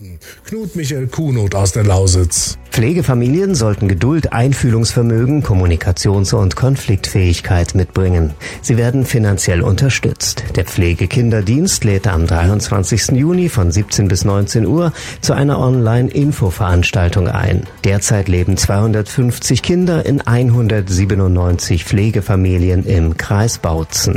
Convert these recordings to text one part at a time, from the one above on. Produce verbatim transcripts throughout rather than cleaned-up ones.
Knut Michael Kuhnot aus der Lausitz. Pflegefamilien sollten Geduld, Einfühlungsvermögen, Kommunikations- und Konfliktfähigkeit mitbringen. Sie werden finanziell unterstützt. Der Pflegekinderdienst lädt am dreiundzwanzigsten Juni von siebzehn bis neunzehn Uhr zu einer Online-Info-Veranstaltung ein. Derzeit leben zweihundertfünfzig Kinder in hundertsiebenundneunzig Pflegefamilien im Kreis Bautzen.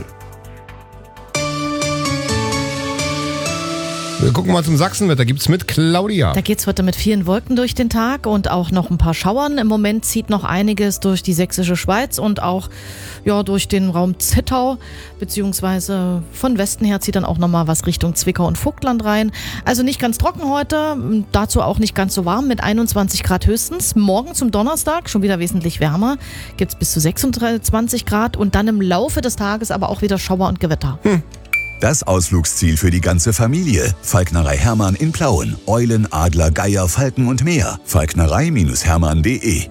Wir gucken mal zum Sachsenwetter. Gibt's mit Claudia. Da geht's heute mit vielen Wolken durch den Tag und auch noch ein paar Schauern. Im Moment zieht noch einiges durch die sächsische Schweiz und auch ja, durch den Raum Zittau, beziehungsweise von Westen her zieht dann auch nochmal was Richtung Zwickau und Vogtland rein. Also nicht ganz trocken heute, dazu auch nicht ganz so warm mit einundzwanzig Grad höchstens. Morgen zum Donnerstag schon wieder wesentlich wärmer, gibt's bis zu sechsundzwanzig Grad und dann im Laufe des Tages aber auch wieder Schauer und Gewitter. Hm. Das Ausflugsziel für die ganze Familie. Falknerei Hermann in Plauen. Eulen, Adler, Geier, Falken und mehr. falknerei Hermann punkt de.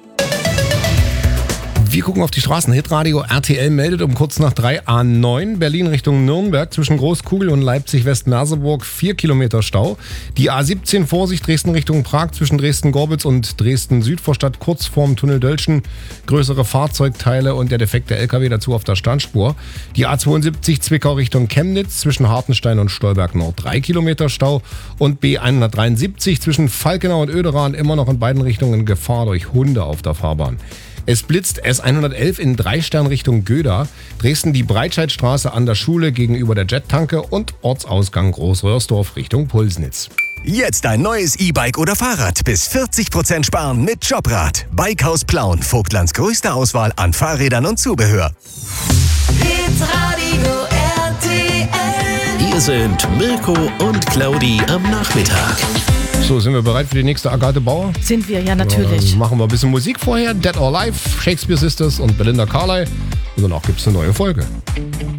Wir gucken auf die Straßen. Hitradio R T L meldet um kurz nach drei A neun Berlin Richtung Nürnberg zwischen Großkugel und Leipzig-West-Merseburg vier Kilometer Stau. Die A siebzehn Vorsicht Dresden Richtung Prag zwischen Dresden-Gorbitz und Dresden-Südvorstadt kurz vorm Tunnel Dölschen. Größere Fahrzeugteile und der defekte L K W dazu auf der Standspur. Die A zweiundsiebzig Zwickau Richtung Chemnitz zwischen Hartenstein und Stolberg Nord drei Kilometer Stau. Und B hundertdreiundsiebzig zwischen Falkenau und Oederan immer noch in beiden Richtungen Gefahr durch Hunde auf der Fahrbahn. Es blitzt S hundertelf in Drei-Stern Richtung Göda, Dresden die Breitscheidstraße an der Schule gegenüber der Jet-Tanke und Ortsausgang Großröhrsdorf Richtung Pulsnitz. Jetzt ein neues E-Bike oder Fahrrad. Bis vierzig Prozent sparen mit Jobrad. Bikehaus Plauen. Vogtlands größte Auswahl an Fahrrädern und Zubehör. Hitradio R T L. Hier sind Mirko und Claudi am Nachmittag. So, sind wir bereit für die nächste Agathe Bauer? Sind wir, ja natürlich. Dann machen wir ein bisschen Musik vorher. Dead or Alive, Shakespeare Sisters und Belinda Carlisle. Und danach gibt es eine neue Folge.